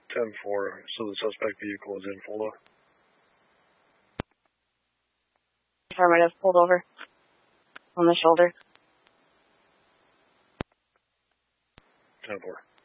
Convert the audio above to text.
10-4, so the suspect vehicle is in Fulda. Affirmative, pulled over. On the shoulder. 10-4.